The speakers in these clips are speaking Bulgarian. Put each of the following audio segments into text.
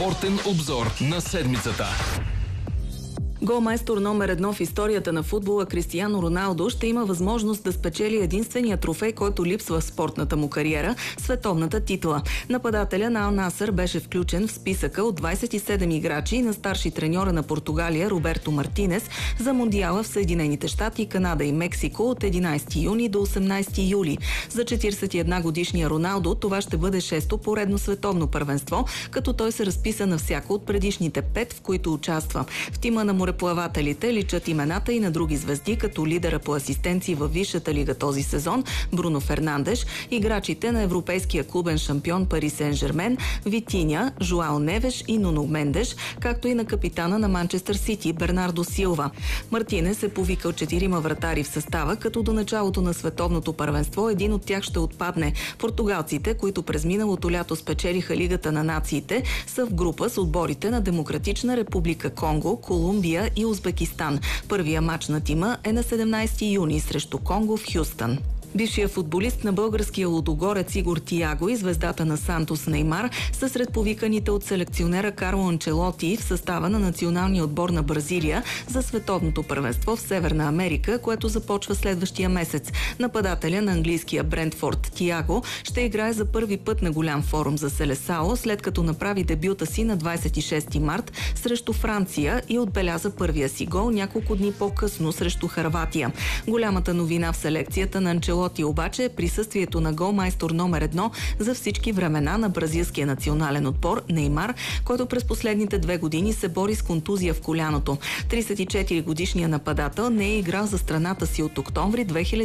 Спортен обзор на седмицата. Голмайстор номер 1 в историята на футбола Кристиано Роналдо ще има възможност да спечели единствения трофей, който липсва в спортната му кариера – световната титла. Нападателя на Ал Насър беше включен в списъка от 27 играчи на старши треньора на Португалия Роберто Мартинес за Мондиала в Съединените щати, Канада и Мексико от 11 юни до 18 юли. За 41-годишния Роналдо това ще бъде 6-то поредно световно първенство, като той се разписа на всяко от предишните 5, в които участва. В тима на мореплавателите личат имената и на други звезди, като лидера по асистенции във Висшата лига този сезон Бруно Фернандеш, играчите на европейския клубен шампион Пари Сен-Жермен Витиня, Жоао Невеш и Нуно Мендеш, както и на капитана на Манчестър Сити Бернардо Силва. Мартинес е повикал 4 вратари в състава, като до началото на световното първенство един от тях ще отпадне. Португалците, които през миналото лято спечелиха Лигата на нациите, са в група с отборите на Демократична република Конго, Колумбия и Узбекистан. Първия мач на тима е на 17 юни срещу Конго в Хюстън. Бившият футболист на българския лудогорец Игор Тиаго и звездата на Сантос Неймар са сред повиканите от селекционера Карло Анчелоти в състава на националния отбор на Бразилия за световното първенство в Северна Америка, което започва следващия месец. Нападателя на английския Брентфорд Тиаго ще играе за първи път на голям форум за Селесао, след като направи дебюта си на 26 март срещу Франция и отбеляза първия си гол няколко дни по-късно срещу Хърватия. Голямата новина в селекцията на Анчелоти обаче е присъствието на голмайстор номер 1 за всички времена на бразилския национален отбор Неймар, който през последните 2 години се бори с контузия в коляното. 34-годишният нападател не е играл за страната си от октомври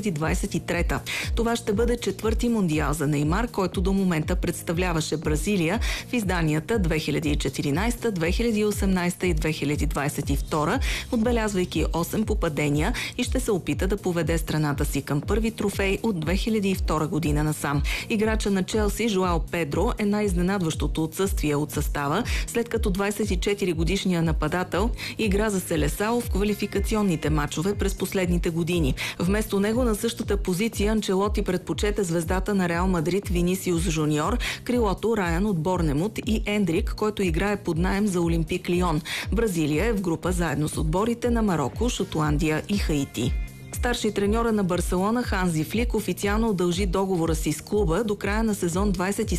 2023. Това ще бъде 4-ти мондиал за Неймар, който до момента представляваше Бразилия в изданията 2014, 2018 и 2022, отбелязвайки 8 попадения, и ще се опита да поведе страната си към първи трофей от 2002 година насам. Играча на Челси Жоао Педро е най-изненадващото отсъствие от състава, след като 24-годишният нападател игра за Селесао в квалификационните мачове през последните години. Вместо него на същата позиция Анчелоти предпочете звездата на Реал Мадрид Винисиус Жуниор, крилото Райан от Борнемут и Ендрик, който играе под наем за Олимпик Лион. Бразилия е в група заедно с отборите на Мароко, Шотландия и Хаити. Старши треньора на Барселона Ханзи Флик официално удължи договора си с клуба до края на сезон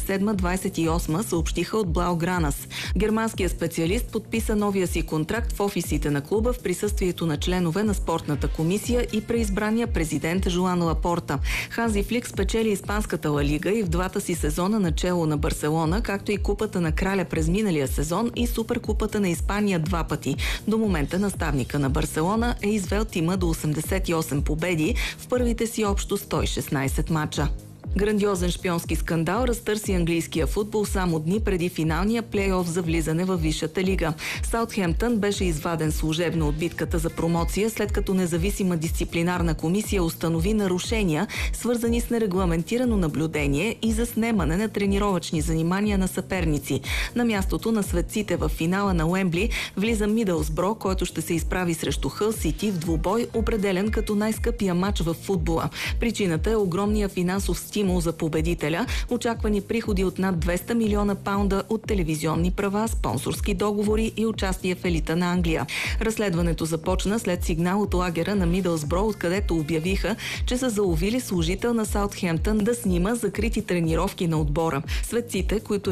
27-28, съобщиха от Блаугранас. Германският специалист подписа новия си контракт в офисите на клуба в присъствието на членове на спортната комисия и преизбрания президент Жоан Лапорта. Ханзи Флик спечели Испанската Ла Лига и в двата си сезона начело на Барселона, както и Купата на краля през миналия сезон и Суперкупата на Испания 2 пъти. До момента наставника на Барселона е извел тима до 88 победи в първите си общо 116 мача. Грандиозен шпионски скандал разтърси английския футбол само дни преди финалния плейоф за влизане във Висшата лига. Саутхемптън беше изваден служебно от битката за промоция, след като независима дисциплинарна комисия установи нарушения, свързани с нерегламентирано наблюдение и заснемане на тренировъчни занимания на съперници. На мястото на светците в финала на Уембли влиза Мидълсбро, който ще се изправи срещу Хъл Сити в двубой, определен като най-скъпия матч в футбола. Причината е огромния финансов стимул за победителя, очаквани приходи от над 200 милиона паунда от телевизионни права, спонсорски договори и участие в елита на Англия. Разследването започна след сигнал от лагера на Мидълсбро, откъдето обявиха, че са заловили служител на Саутхемптън да снима закрити тренировки на отбора. Светците, които